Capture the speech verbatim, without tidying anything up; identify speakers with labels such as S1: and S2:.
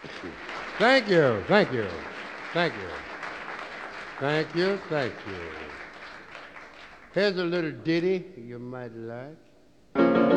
S1: Thank you, thank you, thank you, thank you, thank you. Here's a little ditty you might like.